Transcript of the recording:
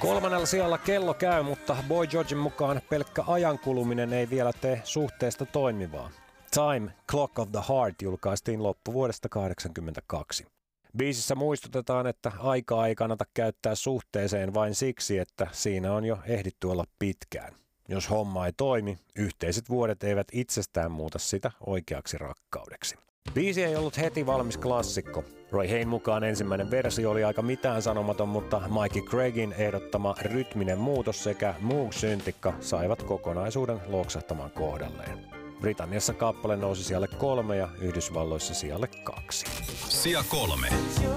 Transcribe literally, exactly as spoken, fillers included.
Kolmannella sijalla kello käy, mutta Boy Georgen mukaan pelkkä ajankuluminen ei vielä tee suhteesta toimivaa. Time, Clock of the Heart julkaistiin loppuvuodesta kahdeksankymmentäkaksi. Biisissä muistutetaan, että aikaa ei kannata käyttää suhteeseen vain siksi, että siinä on jo ehditty olla pitkään. Jos homma ei toimi, yhteiset vuodet eivät itsestään muuta sitä oikeaksi rakkaudeksi. Biisi ei ollut heti valmis klassikko. Roy Hayn mukaan ensimmäinen versio oli aika mitään sanomaton, mutta Mikey Craigin ehdottama rytminen muutos sekä Moog-syntikka saivat kokonaisuuden loksahtamaan kohdalleen. Britanniassa kappale nousi sijalle kolme ja Yhdysvalloissa sijalle kaksi. Sija kolme.